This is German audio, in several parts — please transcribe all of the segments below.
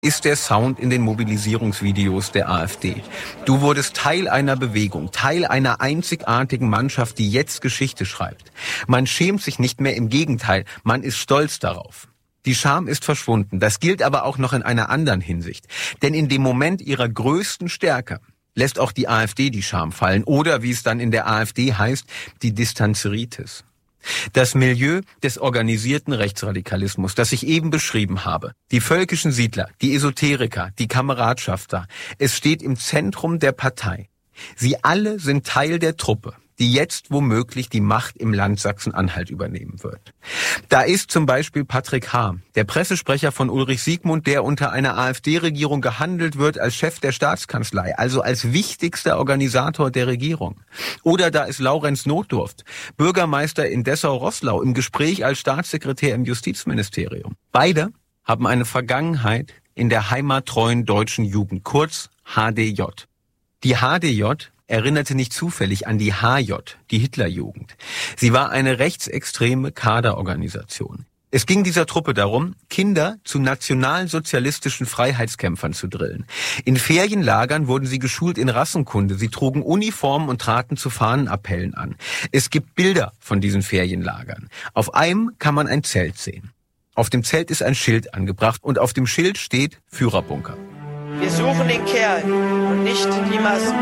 ist der Sound in den Mobilisierungsvideos der AfD. Du wurdest Teil einer Bewegung, Teil einer einzigartigen Mannschaft, die jetzt Geschichte schreibt. Man schämt sich nicht mehr, im Gegenteil, man ist stolz darauf. Die Scham ist verschwunden. Das gilt aber auch noch in einer anderen Hinsicht. Denn in dem Moment ihrer größten Stärke lässt auch die AfD die Scham fallen. Oder, wie es dann in der AfD heißt, die Distanzeritis. Das Milieu des organisierten Rechtsradikalismus, das ich eben beschrieben habe, die völkischen Siedler, die Esoteriker, die Kameradschafter, es steht im Zentrum der Partei. Sie alle sind Teil der Truppe, die jetzt womöglich die Macht im Land Sachsen-Anhalt übernehmen wird. Da ist zum Beispiel Patrick H., der Pressesprecher von Ulrich Siegmund, der unter einer AfD-Regierung gehandelt wird als Chef der Staatskanzlei, also als wichtigster Organisator der Regierung. Oder da ist Laurenz Notdurft, Bürgermeister in Dessau-Roßlau, im Gespräch als Staatssekretär im Justizministerium. Beide haben eine Vergangenheit in der heimattreuen deutschen Jugend, kurz HDJ. Die HDJ erinnerte nicht zufällig an die HJ, die Hitlerjugend. Sie war eine rechtsextreme Kaderorganisation. Es ging dieser Truppe darum, Kinder zu nationalsozialistischen Freiheitskämpfern zu drillen. In Ferienlagern wurden sie geschult in Rassenkunde. Sie trugen Uniformen und traten zu Fahnenappellen an. Es gibt Bilder von diesen Ferienlagern. Auf einem kann man ein Zelt sehen. Auf dem Zelt ist ein Schild angebracht und auf dem Schild steht Führerbunker. Wir suchen den Kerl und nicht die Massen.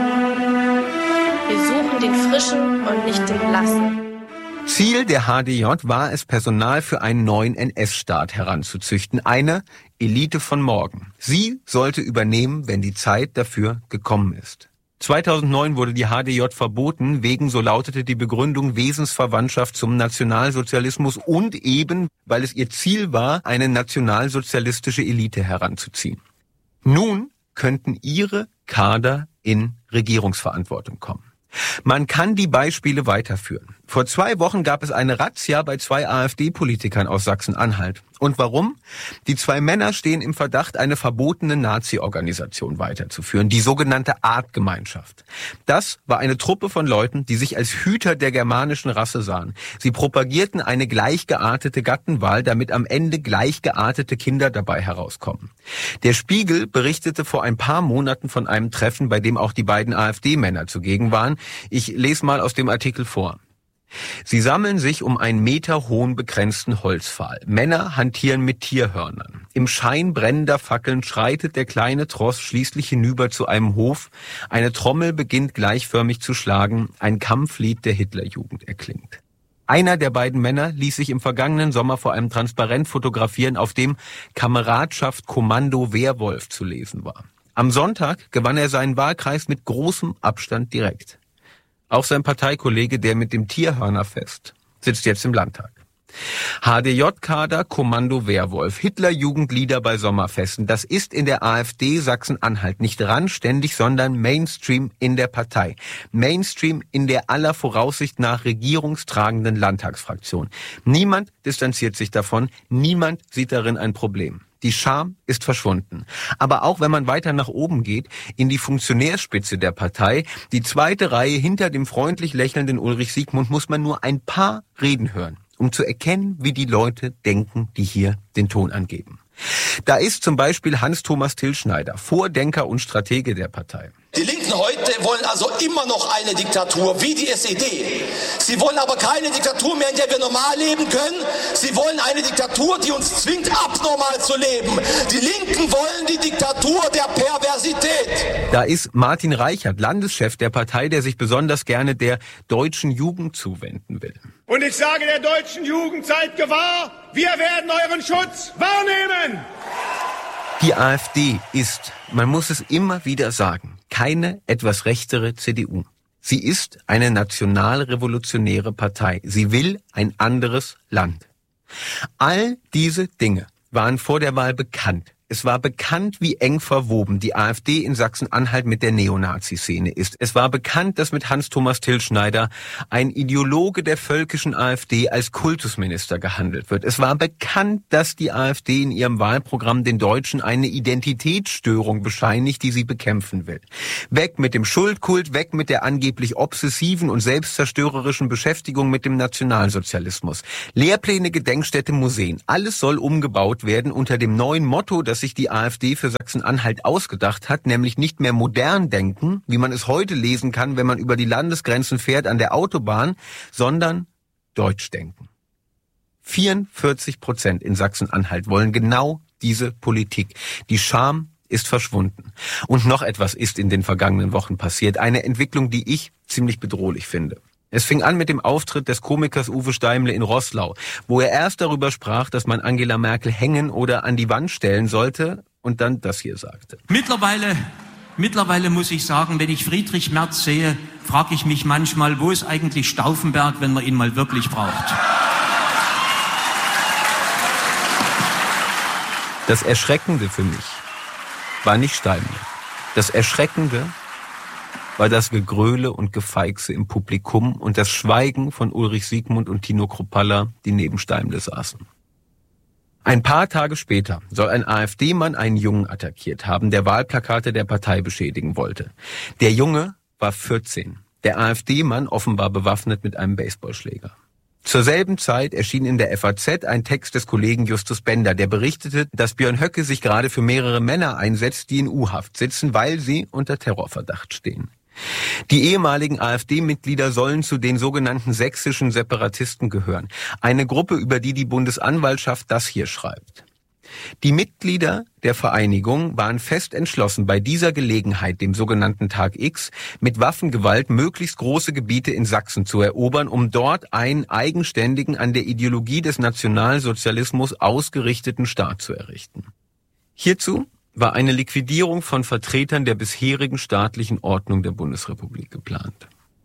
Wir suchen den Frischen und nicht den Blassen. Ziel der HDJ war es, Personal für einen neuen NS-Staat heranzuzüchten, eine Elite von morgen. Sie sollte übernehmen, wenn die Zeit dafür gekommen ist. 2009 wurde die HDJ verboten, wegen, so lautete die Begründung, Wesensverwandtschaft zum Nationalsozialismus und eben, weil es ihr Ziel war, eine nationalsozialistische Elite heranzuziehen. Nun könnten ihre Kader in Regierungsverantwortung kommen. Man kann die Beispiele weiterführen. Vor 2 Wochen gab es eine Razzia bei 2 AfD-Politikern aus Sachsen-Anhalt. Und warum? Die 2 Männer stehen im Verdacht, eine verbotene Nazi-Organisation weiterzuführen, die sogenannte Artgemeinschaft. Das war eine Truppe von Leuten, die sich als Hüter der germanischen Rasse sahen. Sie propagierten eine gleichgeartete Gattenwahl, damit am Ende gleichgeartete Kinder dabei herauskommen. Der Spiegel berichtete vor ein paar Monaten von einem Treffen, bei dem auch die beiden AfD-Männer zugegen waren. Ich lese mal aus dem Artikel vor. Sie sammeln sich um einen meterhohen begrenzten Holzpfahl. Männer hantieren mit Tierhörnern. Im Schein brennender Fackeln schreitet der kleine Tross schließlich hinüber zu einem Hof. Eine Trommel beginnt gleichförmig zu schlagen. Ein Kampflied der Hitlerjugend erklingt. Einer der beiden Männer ließ sich im vergangenen Sommer vor einem Transparent fotografieren, auf dem Kameradschaft Kommando Wehrwolf zu lesen war. Am Sonntag gewann er seinen Wahlkreis mit großem Abstand direkt. Auch sein Parteikollege, der mit dem Tierhörnerfest, sitzt jetzt im Landtag. HDJ-Kader, Kommando Wehrwolf, Hitlerjugendlieder bei Sommerfesten. Das ist in der AfD Sachsen-Anhalt nicht randständig, sondern Mainstream in der Partei. Mainstream in der aller Voraussicht nach regierungstragenden Landtagsfraktion. Niemand distanziert sich davon, niemand sieht darin ein Problem. Die Scham ist verschwunden. Aber auch wenn man weiter nach oben geht, in die Funktionärspitze der Partei, die 2. Reihe hinter dem freundlich lächelnden Ulrich Siegmund, muss man nur ein paar Reden hören, um zu erkennen, wie die Leute denken, die hier den Ton angeben. Da ist zum Beispiel Hans-Thomas Tilschneider, Vordenker und Stratege der Partei. Die Linken heute wollen also immer noch eine Diktatur, wie die SED. Sie wollen aber keine Diktatur mehr, in der wir normal leben können. Sie wollen eine Diktatur, die uns zwingt, abnormal zu leben. Die Linken wollen die Diktatur der Perversität. Da ist Martin Reichert, Landeschef der Partei, der sich besonders gerne der deutschen Jugend zuwenden will. Und ich sage der deutschen Jugend, seid gewahr, wir werden euren Schutz wahrnehmen. Die AfD ist, man muss es immer wieder sagen, keine etwas rechtere CDU. Sie ist eine nationalrevolutionäre Partei. Sie will ein anderes Land. All diese Dinge waren vor der Wahl bekannt. Es war bekannt, wie eng verwoben die AfD in Sachsen-Anhalt mit der Neonazi-Szene ist. Es war bekannt, dass mit Hans-Thomas Tilschneider ein Ideologe der völkischen AfD als Kultusminister gehandelt wird. Es war bekannt, dass die AfD in ihrem Wahlprogramm den Deutschen eine Identitätsstörung bescheinigt, die sie bekämpfen will. Weg mit dem Schuldkult, weg mit der angeblich obsessiven und selbstzerstörerischen Beschäftigung mit dem Nationalsozialismus. Lehrpläne, Gedenkstätte, Museen, alles soll umgebaut werden unter dem neuen Motto, das was sich die AfD für Sachsen-Anhalt ausgedacht hat, nämlich nicht mehr modern denken, wie man es heute lesen kann, wenn man über die Landesgrenzen fährt an der Autobahn, sondern deutsch denken. 44% in Sachsen-Anhalt wollen genau diese Politik. Die Scham ist verschwunden. Und noch etwas ist in den vergangenen Wochen passiert. Eine Entwicklung, die ich ziemlich bedrohlich finde. Es fing an mit dem Auftritt des Komikers Uwe Steimle in Roßlau, wo er erst darüber sprach, dass man Angela Merkel hängen oder an die Wand stellen sollte und dann das hier sagte. Mittlerweile muss ich sagen, wenn ich Friedrich Merz sehe, frage ich mich manchmal, wo ist eigentlich Stauffenberg, wenn man ihn mal wirklich braucht? Das Erschreckende für mich war nicht Steimle. Das Erschreckende war das Gegröle und Gefeixe im Publikum und das Schweigen von Ulrich Siegmund und Tino Kruppalla, die neben Steimle saßen. Ein paar Tage später soll ein AfD-Mann einen Jungen attackiert haben, der Wahlplakate der Partei beschädigen wollte. Der Junge war 14. Der AfD-Mann offenbar bewaffnet mit einem Baseballschläger. Zur selben Zeit erschien in der FAZ ein Text des Kollegen Justus Bender, der berichtete, dass Björn Höcke sich gerade für mehrere Männer einsetzt, die in U-Haft sitzen, weil sie unter Terrorverdacht stehen. Die ehemaligen AfD-Mitglieder sollen zu den sogenannten sächsischen Separatisten gehören. Eine Gruppe, über die die Bundesanwaltschaft das hier schreibt. Die Mitglieder der Vereinigung waren fest entschlossen, bei dieser Gelegenheit, dem sogenannten Tag X, mit Waffengewalt möglichst große Gebiete in Sachsen zu erobern, um dort einen eigenständigen, an der Ideologie des Nationalsozialismus ausgerichteten Staat zu errichten. Hierzu war eine Liquidierung von Vertretern der bisherigen staatlichen Ordnung der Bundesrepublik geplant.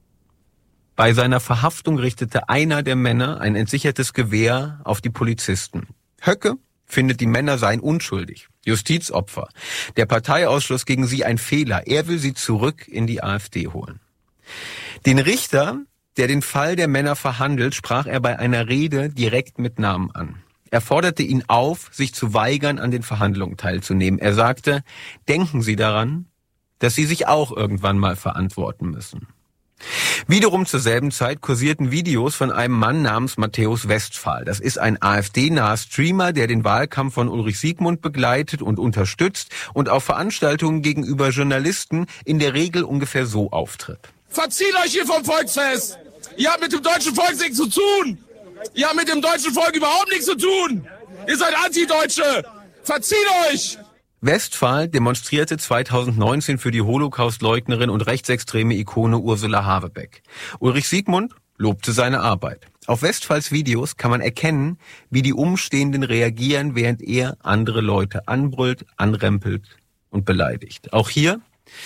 Bei seiner Verhaftung richtete einer der Männer ein entsichertes Gewehr auf die Polizisten. Höcke findet, die Männer seien unschuldig, Justizopfer. Der Parteiausschluss gegen sie ein Fehler. Er will sie zurück in die AfD holen. Den Richter, der den Fall der Männer verhandelt, sprach er bei einer Rede direkt mit Namen an. Er forderte ihn auf, sich zu weigern, an den Verhandlungen teilzunehmen. Er sagte, denken Sie daran, dass Sie sich auch irgendwann mal verantworten müssen. Wiederum zur selben Zeit kursierten Videos von einem Mann namens Matthäus Westphal. Das ist ein AfD-naher Streamer, der den Wahlkampf von Ulrich Siegmund begleitet und unterstützt und auf Veranstaltungen gegenüber Journalisten in der Regel ungefähr so auftritt. Verzieht euch hier vom Volksfest! Ihr habt mit dem deutschen Volk nichts zu tun! Ihr habt mit dem deutschen Volk überhaupt nichts zu tun! Ihr seid Antideutsche! Verzieht euch! Westphal demonstrierte 2019 für die Holocaustleugnerin und rechtsextreme Ikone Ursula Havebeck. Ulrich Siegmund lobte seine Arbeit. Auf Westphals Videos kann man erkennen, wie die Umstehenden reagieren, während er andere Leute anbrüllt, anrempelt und beleidigt. Auch hier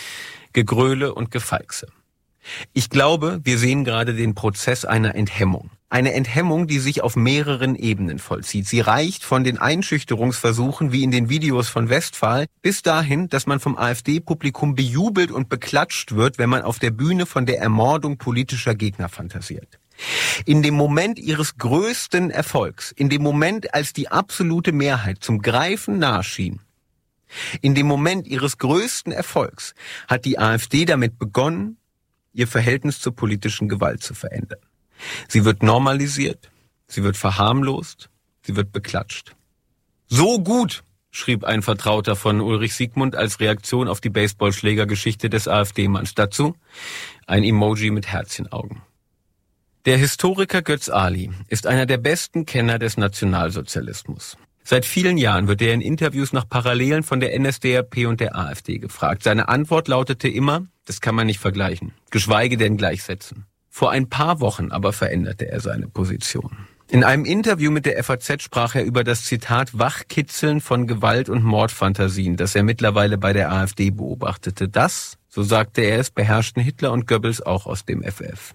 Gegröle und Gefeixe. Ich glaube, wir sehen gerade den Prozess einer Enthemmung. Eine Enthemmung, die sich auf mehreren Ebenen vollzieht. Sie reicht von den Einschüchterungsversuchen wie in den Videos von Westphal bis dahin, dass man vom AfD-Publikum bejubelt und beklatscht wird, wenn man auf der Bühne von der Ermordung politischer Gegner fantasiert. In dem Moment ihres größten Erfolgs, in dem Moment, als die absolute Mehrheit zum Greifen nahe schien, in dem Moment ihres größten Erfolgs hat die AfD damit begonnen, ihr Verhältnis zur politischen Gewalt zu verändern. Sie wird normalisiert, sie wird verharmlost, sie wird beklatscht. So gut, schrieb ein Vertrauter von Ulrich Siegmund als Reaktion auf die Baseballschlägergeschichte des AfD-Manns. Dazu ein Emoji mit Herzchenaugen. Der Historiker Götz Ali ist einer der besten Kenner des Nationalsozialismus. Seit vielen Jahren wird er in Interviews nach Parallelen von der NSDAP und der AfD gefragt. Seine Antwort lautete immer, das kann man nicht vergleichen, geschweige denn gleichsetzen. Vor ein paar Wochen aber veränderte er seine Position. In einem Interview mit der FAZ sprach er über das Zitat Wachkitzeln von Gewalt- und Mordfantasien, das er mittlerweile bei der AfD beobachtete. Das, so sagte er es, beherrschten Hitler und Goebbels auch aus dem FF.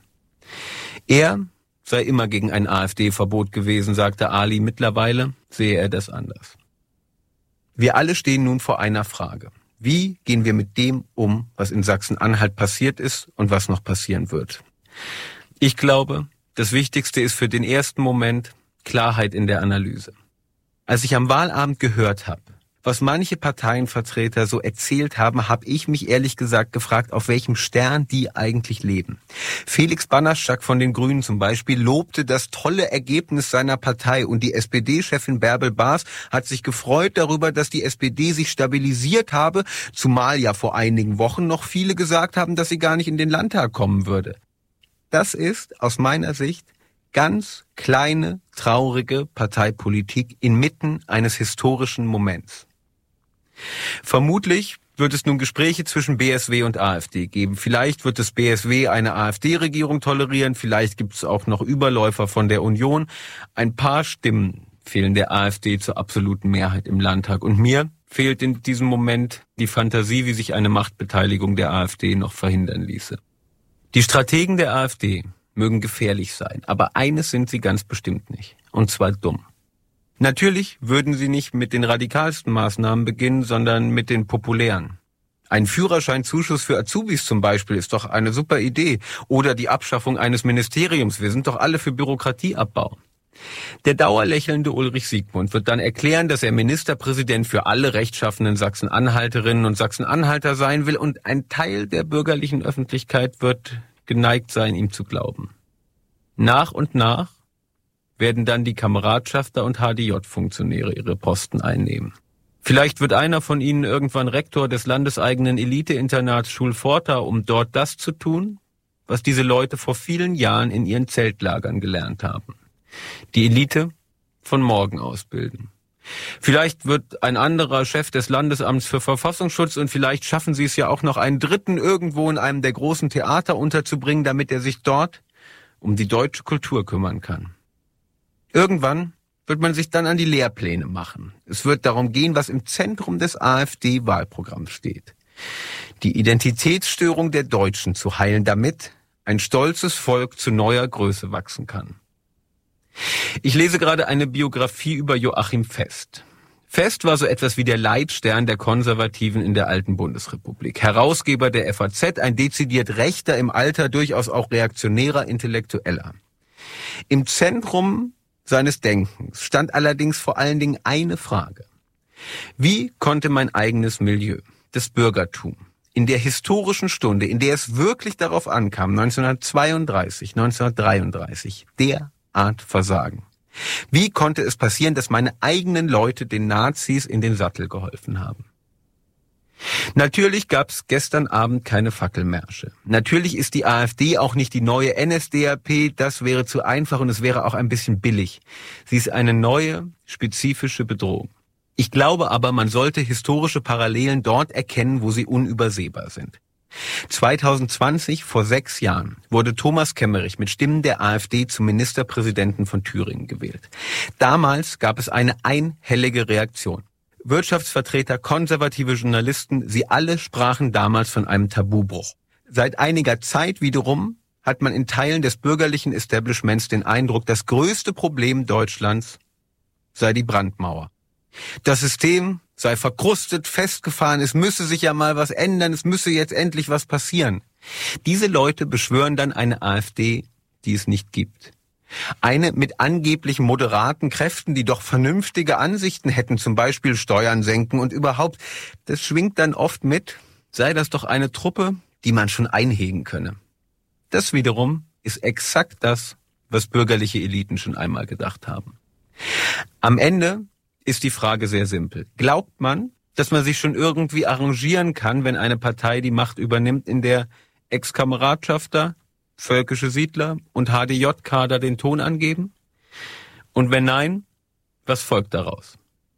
Er sei immer gegen ein AfD-Verbot gewesen, sagte Ali. Mittlerweile sehe er das anders. Wir alle stehen nun vor einer Frage. Wie gehen wir mit dem um, was in Sachsen-Anhalt passiert ist und was noch passieren wird? Ich glaube, das Wichtigste ist für den ersten Moment Klarheit in der Analyse. Als ich am Wahlabend gehört habe, was manche Parteienvertreter so erzählt haben, habe ich mich ehrlich gesagt gefragt, auf welchem Stern die eigentlich leben. Felix Banaschak von den Grünen zum Beispiel lobte das tolle Ergebnis seiner Partei und die SPD-Chefin Bärbel Baas hat sich gefreut darüber, dass die SPD sich stabilisiert habe, zumal ja vor einigen Wochen noch viele gesagt haben, dass sie gar nicht in den Landtag kommen würde. Das ist aus meiner Sicht ganz kleine, traurige Parteipolitik inmitten eines historischen Moments. Vermutlich wird es nun Gespräche zwischen BSW und AfD geben. Vielleicht wird das BSW eine AfD-Regierung tolerieren, vielleicht gibt es auch noch Überläufer von der Union. Ein paar Stimmen fehlen der AfD zur absoluten Mehrheit im Landtag. Und mir fehlt in diesem Moment die Fantasie, wie sich eine Machtbeteiligung der AfD noch verhindern ließe. Die Strategen der AfD mögen gefährlich sein, aber eines sind sie ganz bestimmt nicht, und zwar dumm. Natürlich würden sie nicht mit den radikalsten Maßnahmen beginnen, sondern mit den populären. Ein Führerscheinzuschuss für Azubis zum Beispiel ist doch eine super Idee. Oder die Abschaffung eines Ministeriums. Wir sind doch alle für Bürokratieabbau. Der dauerlächelnde Ulrich Siegmund wird dann erklären, dass er Ministerpräsident für alle rechtschaffenen Sachsen-Anhalterinnen und Sachsen-Anhalter sein will und ein Teil der bürgerlichen Öffentlichkeit wird geneigt sein, ihm zu glauben. Nach und nach werden dann die Kameradschafter und HDJ-Funktionäre ihre Posten einnehmen. Vielleicht wird einer von ihnen irgendwann Rektor des landeseigenen Elite-Internats Schulforta, um dort das zu tun, was diese Leute vor vielen Jahren in ihren Zeltlagern gelernt haben. Die Elite von morgen ausbilden. Vielleicht wird ein anderer Chef des Landesamts für Verfassungsschutz und vielleicht schaffen sie es ja auch noch einen dritten irgendwo in einem der großen Theater unterzubringen, damit er sich dort um die deutsche Kultur kümmern kann. Irgendwann wird man sich dann an die Lehrpläne machen. Es wird darum gehen, was im Zentrum des AfD-Wahlprogramms steht. Die Identitätsstörung der Deutschen zu heilen, damit ein stolzes Volk zu neuer Größe wachsen kann. Ich lese gerade eine Biografie über Joachim Fest. Fest war so etwas wie der Leitstern der Konservativen in der alten Bundesrepublik. Herausgeber der FAZ, ein dezidiert rechter, im Alter durchaus auch reaktionärer Intellektueller. Im Zentrum seines Denkens stand allerdings vor allen Dingen eine Frage. Wie konnte mein eigenes Milieu, das Bürgertum, in der historischen Stunde, in der es wirklich darauf ankam, 1932, 1933, derart versagen? Wie konnte es passieren, dass meine eigenen Leute den Nazis in den Sattel geholfen haben? Natürlich gab es gestern Abend keine Fackelmärsche. Natürlich ist die AfD auch nicht die neue NSDAP, das wäre zu einfach und es wäre auch ein bisschen billig. Sie ist eine neue, spezifische Bedrohung. Ich glaube aber, man sollte historische Parallelen dort erkennen, wo sie unübersehbar sind. 2020, vor 6 Jahren, wurde Thomas Kemmerich mit Stimmen der AfD zum Ministerpräsidenten von Thüringen gewählt. Damals gab es eine einhellige Reaktion. Wirtschaftsvertreter, konservative Journalisten, sie alle sprachen damals von einem Tabubruch. Seit einiger Zeit wiederum hat man in Teilen des bürgerlichen Establishments den Eindruck, das größte Problem Deutschlands sei die Brandmauer. Das System sei verkrustet, festgefahren, es müsse sich ja mal was ändern, es müsse jetzt endlich was passieren. Diese Leute beschwören dann eine AfD, die es nicht gibt. Eine mit angeblich moderaten Kräften, die doch vernünftige Ansichten hätten, zum Beispiel Steuern senken und überhaupt, das schwingt dann oft mit, sei das doch eine Truppe, die man schon einhegen könne. Das wiederum ist exakt das, was bürgerliche Eliten schon einmal gedacht haben. Am Ende ist die Frage sehr simpel. Glaubt man, dass man sich schon irgendwie arrangieren kann, wenn eine Partei die Macht übernimmt, in der Ex-Kameradschafter, völkische Siedler und HDJ-Kader den Ton angeben? Und wenn nein, was folgt daraus?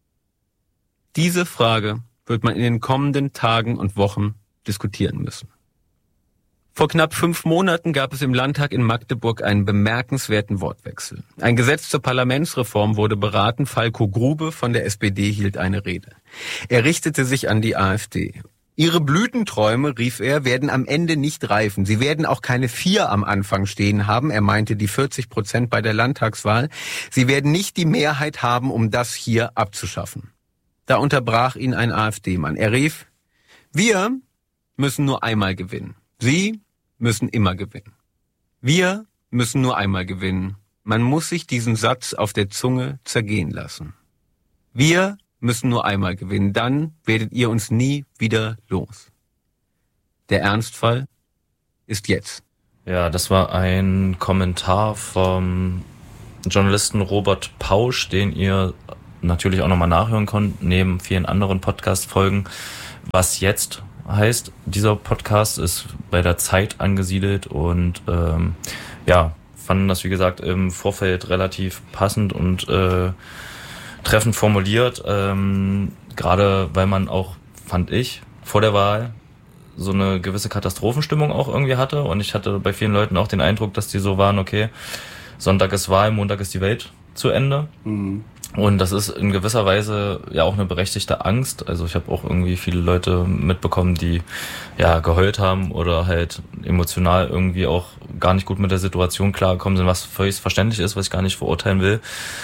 Diese Frage wird man in den kommenden Tagen und Wochen diskutieren müssen. Vor knapp 5 Monaten gab es im Landtag in Magdeburg einen bemerkenswerten Wortwechsel. Ein Gesetz zur Parlamentsreform wurde beraten. Falko Grube von der SPD hielt eine Rede. Er richtete sich an die AfD. Ihre Blütenträume, rief er, werden am Ende nicht reifen. Sie werden auch keine 4 am Anfang stehen haben. Er meinte die 40% bei der Landtagswahl. Sie werden nicht die Mehrheit haben, um das hier abzuschaffen. Da unterbrach ihn ein AfD-Mann. Er rief, wir müssen nur einmal gewinnen. Sie müssen immer gewinnen. Wir müssen nur einmal gewinnen. Man muss sich diesen Satz auf der Zunge zergehen lassen. Wir müssen nur einmal gewinnen. Dann werdet ihr uns nie wieder los. Der Ernstfall ist jetzt. Ja, das war ein Kommentar vom Journalisten Robert Pausch, den ihr natürlich auch nochmal nachhören könnt, neben vielen anderen Podcast-Folgen. Was jetzt heißt, dieser Podcast ist bei der Zeit angesiedelt und fanden das, wie gesagt, im Vorfeld relativ passend und treffend formuliert. Gerade weil man auch, fand ich, vor der Wahl so eine gewisse Katastrophenstimmung auch irgendwie hatte. Und ich hatte bei vielen Leuten auch den Eindruck, dass die so waren, okay, Sonntag ist Wahl, Montag ist die Welt zu Ende. Mhm. Und das ist in gewisser Weise ja auch eine berechtigte Angst. Also ich habe auch irgendwie viele Leute mitbekommen, die ja geheult haben oder halt emotional irgendwie auch gar nicht gut mit der Situation klargekommen sind, was völlig verständlich ist, was ich gar nicht verurteilen will.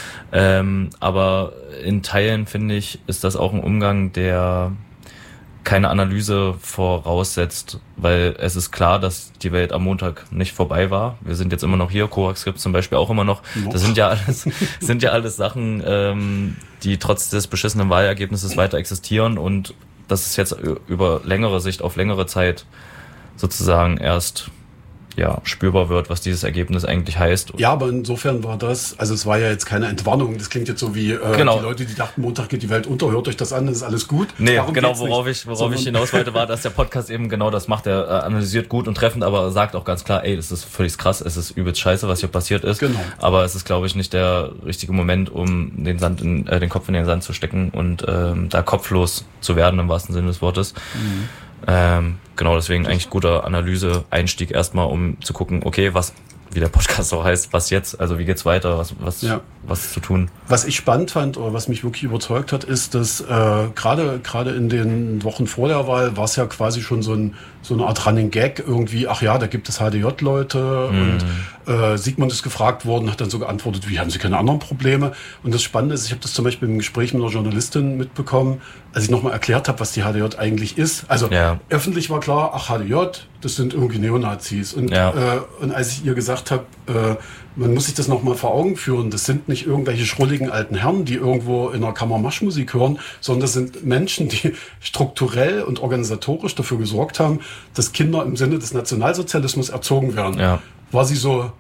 Aber in Teilen, finde ich, ist das auch ein Umgang, der keine Analyse voraussetzt, weil es ist klar, dass die Welt am Montag nicht vorbei war. Wir sind jetzt immer noch hier, Coax gibt es zum Beispiel auch immer noch. Das sind ja alles Sachen, die trotz des beschissenen Wahlergebnisses weiter existieren und dass es jetzt über längere Sicht, auf längere Zeit sozusagen erst spürbar wird, was dieses Ergebnis eigentlich heißt. Ja, aber insofern war das, also es war ja jetzt keine Entwarnung, das klingt jetzt so wie die Leute, die dachten, Montag geht die Welt unter, hört euch das an, das ist alles gut. Nee, darum genau, worauf ich hinaus wollte, war, dass der Podcast eben genau das macht, er analysiert gut und treffend, aber sagt auch ganz klar, das ist völlig krass, es ist übelst scheiße, was hier passiert ist. Genau. Aber es ist, glaube ich, nicht der richtige Moment, um den Kopf in den Sand zu stecken und da kopflos zu werden, im wahrsten Sinne des Wortes. Mhm. Genau, deswegen eigentlich guter Analyse-Einstieg erstmal, um zu gucken, okay, wie der Podcast auch heißt, was jetzt, also wie geht's weiter, was zu tun. Was ich spannend fand oder was mich wirklich überzeugt hat, ist, dass gerade in den Wochen vor der Wahl war es ja quasi schon so eine Art Running Gag irgendwie, ach ja, da gibt es HDJ-Leute und Sigmund ist gefragt worden, hat dann so geantwortet, wie, haben Sie keine anderen Probleme? Und das Spannende ist, ich habe das zum Beispiel im Gespräch mit einer Journalistin mitbekommen, als ich nochmal erklärt habe, was die HDJ eigentlich ist. Also öffentlich war klar, ach HDJ, das sind irgendwie Neonazis. Und als ich ihr gesagt habe, man muss sich das nochmal vor Augen führen, das sind nicht irgendwelche schrulligen alten Herren, die irgendwo in einer Kammer Marschmusik hören, sondern das sind Menschen, die strukturell und organisatorisch dafür gesorgt haben, dass Kinder im Sinne des Nationalsozialismus erzogen werden. Ja. War sie so,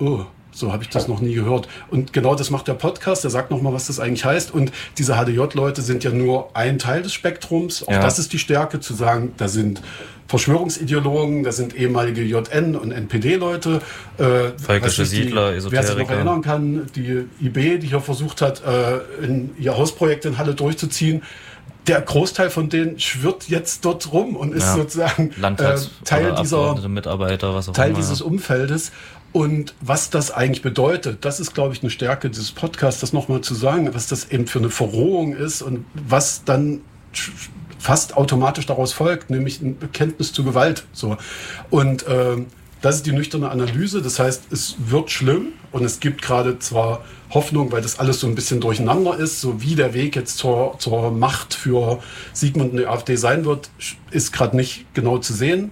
so habe ich das noch nie gehört. Und genau das macht der Podcast, der sagt nochmal, was das eigentlich heißt. Und diese HDJ-Leute sind ja nur ein Teil des Spektrums. Auch das ist die Stärke, zu sagen, da sind Verschwörungsideologen, da sind ehemalige JN- und NPD-Leute. Völkische Siedler, Esoteriker. Wer sich noch erinnern kann, die IB, die hier versucht hat, ihr Hausprojekt in Halle durchzuziehen. Der Großteil von denen schwirrt jetzt dort rum und ist sozusagen Teil Mitarbeiter, was auch Teil immer, dieses Umfeldes. Und was das eigentlich bedeutet, das ist, glaube ich, eine Stärke dieses Podcasts, das nochmal zu sagen, was das eben für eine Verrohung ist und was dann fast automatisch daraus folgt, nämlich ein Bekenntnis zu Gewalt. So. Und das ist die nüchterne Analyse. Das heißt, es wird schlimm und es gibt gerade zwar Hoffnung, weil das alles so ein bisschen durcheinander ist, so wie der Weg jetzt zur Macht für Sigmund und die AfD sein wird, ist gerade nicht genau zu sehen.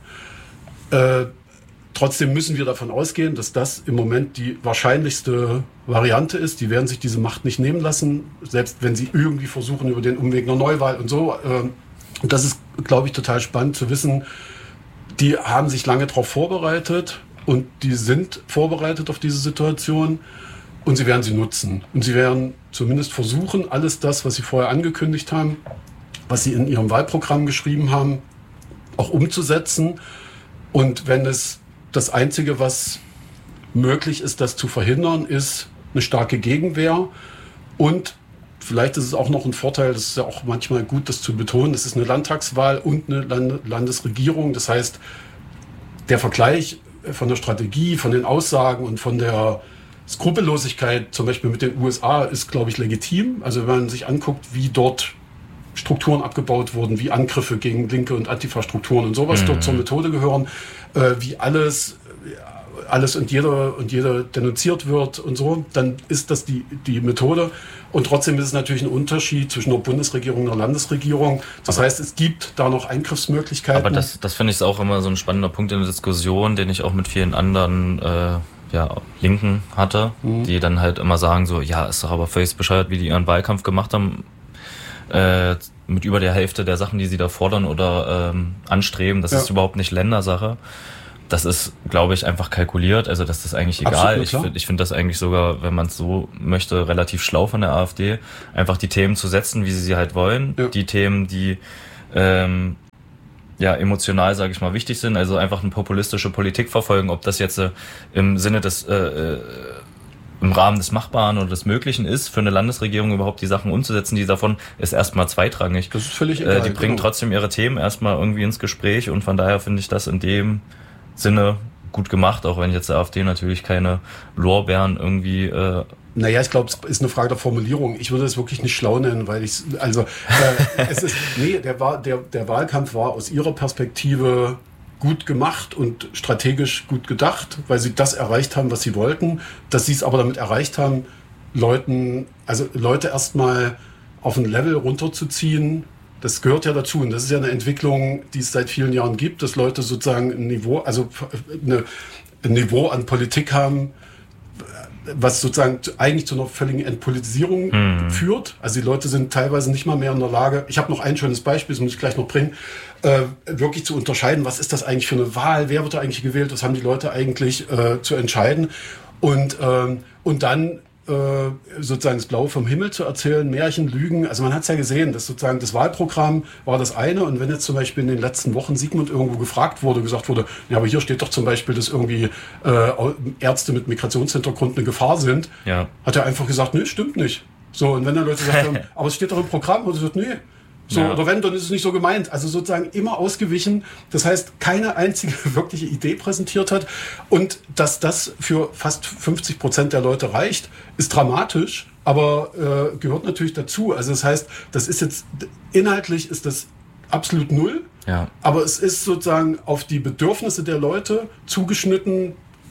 Trotzdem müssen wir davon ausgehen, dass das im Moment die wahrscheinlichste Variante ist. Die werden sich diese Macht nicht nehmen lassen, selbst wenn sie irgendwie versuchen über den Umweg einer Neuwahl und so. Und das ist, glaube ich, total spannend zu wissen. Die haben sich lange darauf vorbereitet und die sind vorbereitet auf diese Situation und sie werden sie nutzen. Und sie werden zumindest versuchen, alles das, was sie vorher angekündigt haben, was sie in ihrem Wahlprogramm geschrieben haben, auch umzusetzen. Und wenn es das Einzige, was möglich ist, das zu verhindern, ist eine starke Gegenwehr. Und vielleicht ist es auch noch ein Vorteil, das ist ja auch manchmal gut, das zu betonen, das ist eine Landtagswahl und eine Landesregierung. Das heißt, der Vergleich von der Strategie, von den Aussagen und von der Skrupellosigkeit, zum Beispiel mit den USA, ist, glaube ich, legitim. Also wenn man sich anguckt, wie dort Strukturen abgebaut wurden, wie Angriffe gegen linke und Antifa-Strukturen und sowas dort zur Methode gehören, wie alles und jeder denunziert wird und so, dann ist das die Methode. Und trotzdem ist es natürlich ein Unterschied zwischen einer Bundesregierung und einer Landesregierung. Das heißt, es gibt da noch Eingriffsmöglichkeiten. Aber das finde ich auch immer so ein spannender Punkt in der Diskussion, den ich auch mit vielen anderen Linken hatte, die dann halt immer sagen so, ja, ist doch aber völlig bescheuert, wie die ihren Wahlkampf gemacht haben. mit über der Hälfte der Sachen, die sie da fordern oder anstreben. Das ist überhaupt nicht Ländersache. Das ist, glaube ich, einfach kalkuliert. Also das ist eigentlich egal. Ich finde das eigentlich sogar, wenn man es so möchte, relativ schlau von der AfD, einfach die Themen zu setzen, wie sie halt wollen. Ja. Die Themen, die emotional, sage ich mal, wichtig sind. Also einfach eine populistische Politik verfolgen. Ob das jetzt im Sinne des im Rahmen des Machbaren oder des Möglichen ist, für eine Landesregierung überhaupt die Sachen umzusetzen, die davon ist erstmal zweitrangig. Das ist völlig egal. Die bringen trotzdem ihre Themen erstmal irgendwie ins Gespräch und von daher finde ich das in dem Sinne gut gemacht, auch wenn jetzt der AfD natürlich keine Lorbeeren irgendwie... Naja, ich glaube, es ist eine Frage der Formulierung. Ich würde es wirklich nicht schlau nennen, weil der Wahlkampf war aus ihrer Perspektive gut gemacht und strategisch gut gedacht, weil sie das erreicht haben, was sie wollten. Dass sie es aber damit erreicht haben, Leute erstmal auf ein Level runterzuziehen, das gehört ja dazu. Und das ist ja eine Entwicklung, die es seit vielen Jahren gibt, dass Leute sozusagen ein Niveau an Politik haben, was sozusagen eigentlich zu einer völligen Entpolitisierung führt. Also die Leute sind teilweise nicht mal mehr in der Lage, ich habe noch ein schönes Beispiel, das muss ich gleich noch bringen, wirklich zu unterscheiden, was ist das eigentlich für eine Wahl, wer wird da eigentlich gewählt, was haben die Leute eigentlich zu entscheiden. Und dann sozusagen das Blaue vom Himmel zu erzählen, Märchen, Lügen. Also man hat es ja gesehen, dass sozusagen das Wahlprogramm war das eine und wenn jetzt zum Beispiel in den letzten Wochen Sigmund irgendwo gesagt wurde, ja, aber hier steht doch zum Beispiel, dass irgendwie Ärzte mit Migrationshintergrund eine Gefahr sind, hat er einfach gesagt, nee, stimmt nicht. So, und wenn dann Leute gesagt haben, aber es steht doch im Programm, und er sagt, nee. So, oder wenn, dann ist es nicht so gemeint. Also sozusagen immer ausgewichen. Das heißt, keine einzige wirkliche Idee präsentiert hat. Und dass das für fast 50% der Leute reicht, ist dramatisch, aber gehört natürlich dazu. Also das heißt, das ist jetzt, inhaltlich ist das absolut null. Ja. Aber es ist sozusagen auf die Bedürfnisse der Leute zugeschnitten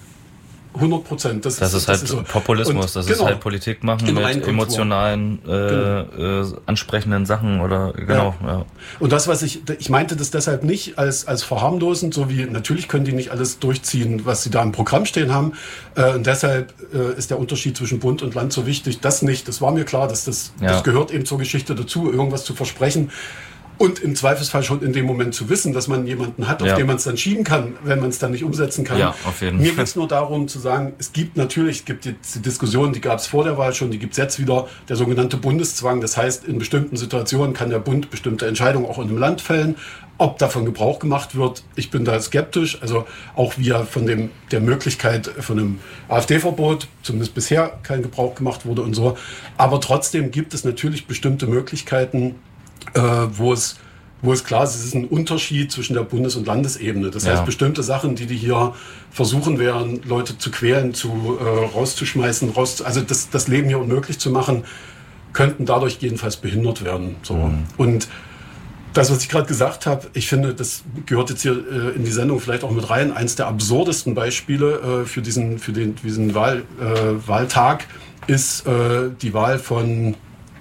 100%. Das ist halt so. Populismus, das ist halt Politik machen mit emotionalen, ansprechenden Sachen oder Ja. Und das, was ich meinte das deshalb nicht als verharmlosend, so wie natürlich können die nicht alles durchziehen, was sie da im Programm stehen haben. Und deshalb ist der Unterschied zwischen Bund und Land so wichtig. Das nicht. Das war mir klar, dass das gehört eben zur Geschichte dazu, irgendwas zu versprechen. Und im Zweifelsfall schon in dem Moment zu wissen, dass man jemanden hat, auf den man es dann schieben kann, wenn man es dann nicht umsetzen kann. Ja, auf jeden Fall. Mir geht es nur darum zu sagen, es gibt jetzt die Diskussion, die gab es vor der Wahl schon, die gibt es jetzt wieder, der sogenannte Bundeszwang. Das heißt, in bestimmten Situationen kann der Bund bestimmte Entscheidungen auch in einem Land fällen. Ob davon Gebrauch gemacht wird, ich bin da skeptisch. Also auch wie von der Möglichkeit von einem AfD-Verbot, zumindest bisher kein Gebrauch gemacht wurde und so. Aber trotzdem gibt es natürlich bestimmte Möglichkeiten, wo es klar ist, es ist ein Unterschied zwischen der Bundes- und Landesebene. Das heißt, bestimmte Sachen, die hier versuchen werden, Leute zu quälen, rauszuschmeißen, also das Leben hier unmöglich zu machen, könnten dadurch jedenfalls behindert werden. So. Und das, was ich gerade gesagt habe, ich finde, das gehört jetzt hier in die Sendung vielleicht auch mit rein. Eins der absurdesten Beispiele für diesen Wahltag ist die Wahl von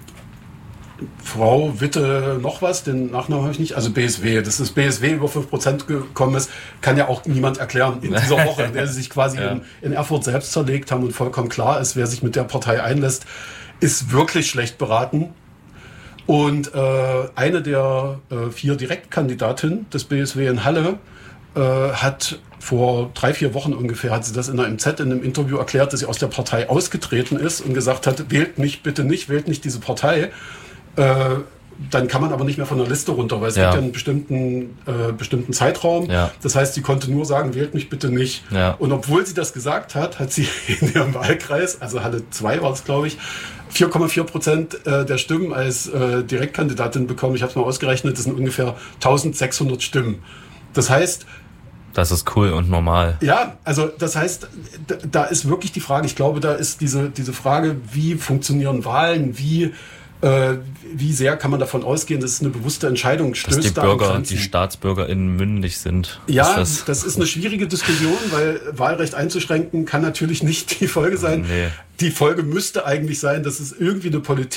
Frau Witte noch was, den Nachnamen habe ich nicht, also BSW. Dass das BSW über 5% gekommen ist, kann ja auch niemand erklären in dieser Woche, in der sie sich quasi in Erfurt selbst zerlegt haben und vollkommen klar ist, wer sich mit der Partei einlässt, ist wirklich schlecht beraten. Und eine der 4 Direktkandidatinnen des BSW in Halle hat vor 3-4 Wochen ungefähr, hat sie das in der MZ in einem Interview erklärt, dass sie aus der Partei ausgetreten ist und gesagt hat, wählt mich bitte nicht, wählt nicht diese Partei. Dann kann man aber nicht mehr von der Liste runter, weil es gibt ja einen bestimmten Zeitraum. Ja. Das heißt, sie konnte nur sagen, wählt mich bitte nicht. Ja. Und obwohl sie das gesagt hat, hat sie in ihrem Wahlkreis, also Halle 2 war es, glaube ich, 4,4% der Stimmen als Direktkandidatin bekommen. Ich habe es mal ausgerechnet, das sind ungefähr 1600 Stimmen. Das heißt... Das ist cool und normal. Ja, also das heißt, da ist wirklich die Frage, ich glaube, da ist diese Frage, wie funktionieren Wahlen, wie sehr kann man davon ausgehen, dass es eine bewusste Entscheidung stößt. Dass die StaatsbürgerInnen mündig sind. Ja, das ist eine schwierige Diskussion, weil Wahlrecht einzuschränken kann natürlich nicht die Folge sein. Nee. Die Folge müsste eigentlich sein, dass es irgendwie eine Politik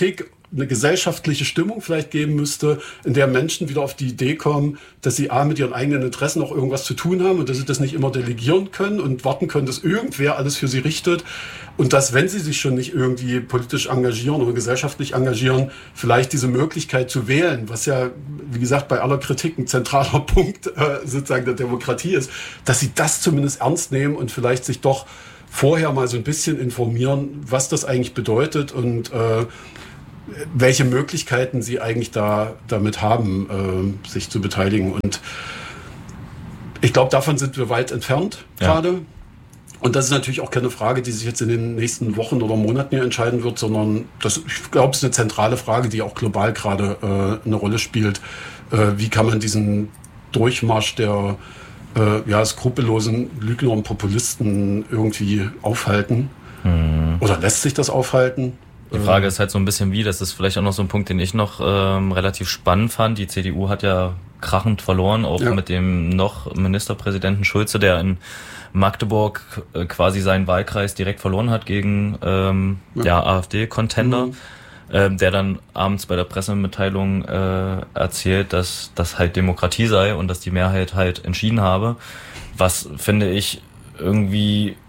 eine gesellschaftliche Stimmung vielleicht geben müsste, in der Menschen wieder auf die Idee kommen, dass sie mit ihren eigenen Interessen auch irgendwas zu tun haben und dass sie das nicht immer delegieren können und warten können, dass irgendwer alles für sie richtet und dass, wenn sie sich schon nicht irgendwie politisch engagieren oder gesellschaftlich engagieren, vielleicht diese Möglichkeit zu wählen, was ja, wie gesagt, bei aller Kritik ein zentraler Punkt sozusagen der Demokratie ist, dass sie das zumindest ernst nehmen und vielleicht sich doch vorher mal so ein bisschen informieren, was das eigentlich bedeutet und welche Möglichkeiten sie eigentlich damit haben, sich zu beteiligen. Und ich glaube, davon sind wir weit entfernt gerade. Und das ist natürlich auch keine Frage, die sich jetzt in den nächsten Wochen oder Monaten hier entscheiden wird, sondern ich glaube, es ist eine zentrale Frage, die auch global gerade eine Rolle spielt. Wie kann man diesen Durchmarsch der skrupellosen Lügner und Populisten irgendwie aufhalten? Oder lässt sich das aufhalten? Die Frage ist halt so ein bisschen wie, das ist vielleicht auch noch so ein Punkt, den ich noch relativ spannend fand. Die CDU hat ja krachend verloren, auch mit dem noch Ministerpräsidenten Schulze, der in Magdeburg quasi seinen Wahlkreis direkt verloren hat gegen AfD-Contender, der dann abends bei der Pressemitteilung erzählt, dass das halt Demokratie sei und dass die Mehrheit halt entschieden habe, was finde ich irgendwie,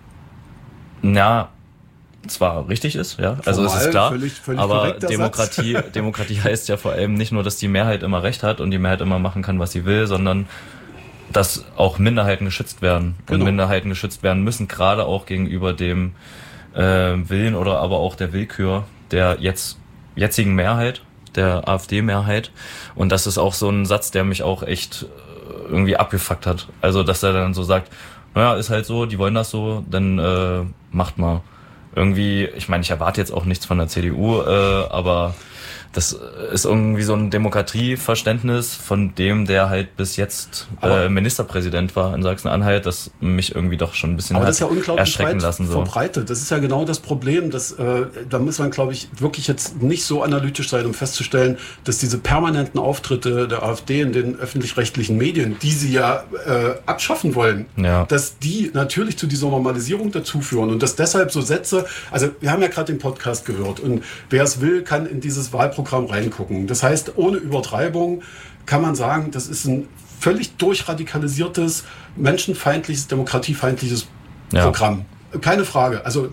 zwar richtig ist, ja, also es ist klar, völlig aber Demokratie heißt ja vor allem nicht nur, dass die Mehrheit immer Recht hat und die Mehrheit immer machen kann, was sie will, sondern dass auch Minderheiten geschützt werden und Minderheiten geschützt werden müssen, gerade auch gegenüber dem Willen oder aber auch der Willkür der jetzigen Mehrheit, der AfD-Mehrheit. Und das ist auch so ein Satz, der mich auch echt irgendwie abgefuckt hat. Also, dass er dann so sagt, naja, ist halt so, die wollen das so, dann macht mal. Irgendwie, ich meine, ich erwarte jetzt auch nichts von der CDU, aber das ist irgendwie so ein Demokratieverständnis von dem, der halt bis jetzt Ministerpräsident war in Sachsen-Anhalt, das mich irgendwie doch schon ein bisschen das ist ja unglaublich erschrecken lassen. So. Verbreitet. Das ist ja genau das Problem, dass da muss man, glaube ich, wirklich jetzt nicht so analytisch sein, um festzustellen, dass diese permanenten Auftritte der AfD in den öffentlich-rechtlichen Medien, die sie ja abschaffen wollen, dass die natürlich zu dieser Normalisierung dazu führen und dass deshalb so Sätze, also wir haben ja gerade den Podcast gehört und wer es will, kann in dieses Wahlprogramm reingucken. Das heißt, ohne Übertreibung kann man sagen, das ist ein völlig durchradikalisiertes, menschenfeindliches, demokratiefeindliches Programm. Keine Frage. Also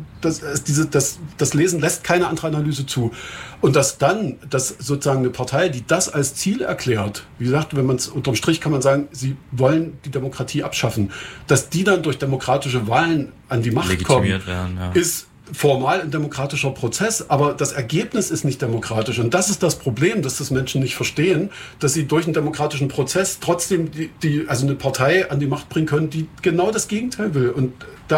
das Lesen lässt keine andere Analyse zu. Und dass sozusagen eine Partei, die das als Ziel erklärt, wie gesagt, wenn man es unterm Strich kann man sagen, sie wollen die Demokratie abschaffen, dass die dann durch demokratische Wahlen an die Macht kommen, ist formal ein demokratischer Prozess, aber das Ergebnis ist nicht demokratisch. Und das ist das Problem, dass das Menschen nicht verstehen, dass sie durch einen demokratischen Prozess trotzdem also eine Partei an die Macht bringen können, die genau das Gegenteil will. Und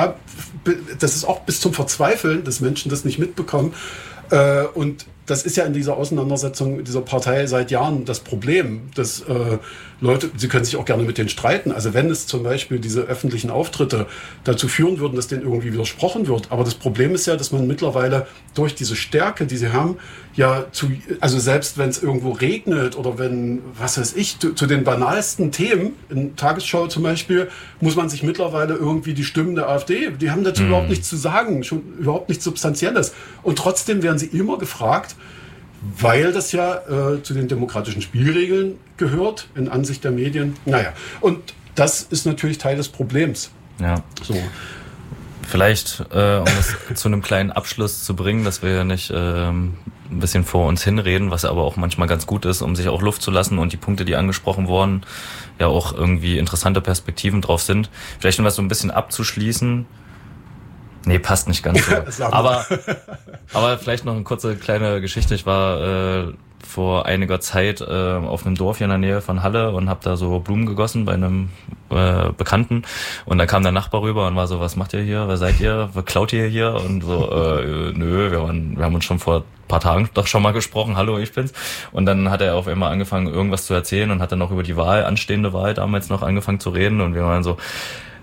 das ist auch bis zum Verzweifeln, dass Menschen das nicht mitbekommen. Und das ist ja in dieser Auseinandersetzung dieser Partei seit Jahren das Problem, dass Leute, sie können sich auch gerne mit denen streiten. Also wenn es zum Beispiel diese öffentlichen Auftritte dazu führen würden, dass denen irgendwie widersprochen wird. Aber das Problem ist ja, dass man mittlerweile durch diese Stärke, die sie haben, also selbst wenn es irgendwo regnet oder wenn, was weiß ich, zu den banalsten Themen, in Tagesschau zum Beispiel, muss man sich mittlerweile irgendwie die Stimmen der AfD, die haben dazu überhaupt nichts zu sagen, schon überhaupt nichts Substanzielles. Und trotzdem werden sie immer gefragt, weil das ja zu den demokratischen Spielregeln gehört, in Ansicht der Medien. Naja, und das ist natürlich Teil des Problems. Ja. So. Vielleicht, um es zu einem kleinen Abschluss zu bringen, dass wir ja nicht ein bisschen vor uns hinreden, was aber auch manchmal ganz gut ist, um sich auch Luft zu lassen und die Punkte, die angesprochen wurden, ja auch irgendwie interessante Perspektiven drauf sind. Vielleicht um das so ein bisschen abzuschließen. Nee, passt nicht ganz so. aber vielleicht noch eine kurze kleine Geschichte. Ich war vor einiger Zeit auf einem Dorf hier in der Nähe von Halle und habe da so Blumen gegossen bei einem Bekannten. Und da kam der Nachbar rüber und war so, was macht ihr hier? Wer seid ihr? Was klaut ihr hier? Und so, nö, wir haben uns schon vor ein paar Tagen doch schon mal gesprochen. Hallo, ich bin's. Und dann hat er auf einmal angefangen, irgendwas zu erzählen und hat dann auch über die anstehende Wahl damals noch angefangen zu reden. Und wir waren so,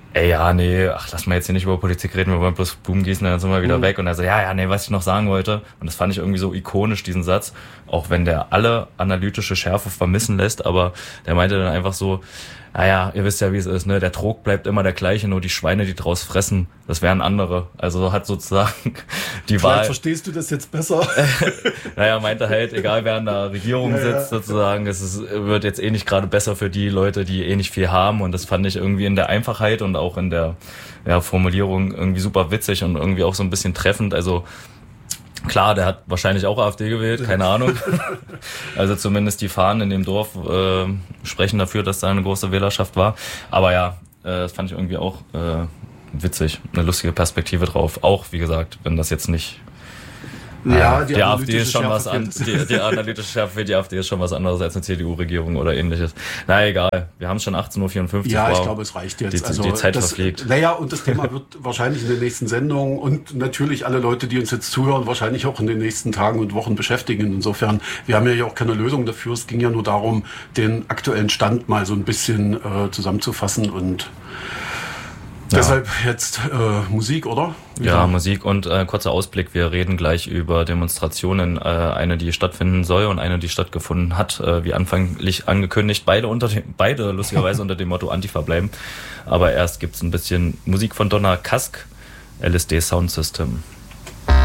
ja, nee, lass mal jetzt hier nicht über Politik reden, wir wollen bloß Blumen gießen, dann sind wir wieder weg. Und er so, ja, was ich noch sagen wollte. Und das fand ich irgendwie so ikonisch, diesen Satz, auch wenn der alle analytische Schärfe vermissen lässt, aber der meinte dann einfach so, naja, ihr wisst ja, wie es ist, ne? Der Trog bleibt immer der gleiche, nur die Schweine, die draus fressen, das wären andere. Also hat sozusagen die Wahl... Vielleicht verstehst du das jetzt besser. Naja, meinte halt, egal wer in der Regierung sitzt, sozusagen, wird jetzt nicht gerade besser für die Leute, die nicht viel haben. Und das fand ich irgendwie in der Einfachheit und auch in der Formulierung irgendwie super witzig und irgendwie auch so ein bisschen treffend. Also klar, der hat wahrscheinlich auch AfD gewählt, keine Ahnung. Also zumindest die Fahnen in dem Dorf sprechen dafür, dass da eine große Wählerschaft war. Aber ja, das fand ich irgendwie auch witzig, eine lustige Perspektive drauf. Auch, wie gesagt, wenn das jetzt nicht... Ja, die AfD ist schon was anderes. Die analytische Schärfe für die AfD ist schon was anderes als eine CDU-Regierung oder ähnliches. Na egal, wir haben schon 18.54 Uhr. Ja, ich glaube, es reicht jetzt. Die Zeit verfliegt. Naja, und das Thema wird wahrscheinlich in den nächsten Sendungen und natürlich alle Leute, die uns jetzt zuhören, wahrscheinlich auch in den nächsten Tagen und Wochen beschäftigen. Insofern, wir haben ja auch keine Lösung dafür. Es ging ja nur darum, den aktuellen Stand mal so ein bisschen zusammenzufassen und deshalb jetzt Musik, oder? Ja, Musik und kurzer Ausblick. Wir reden gleich über Demonstrationen, eine, die stattfinden soll und eine, die stattgefunden hat, wie anfänglich angekündigt. Beide lustigerweise unter dem Motto Antifa bleiben. Aber erst gibt's ein bisschen Musik von Donna Kask, LSD Sound System.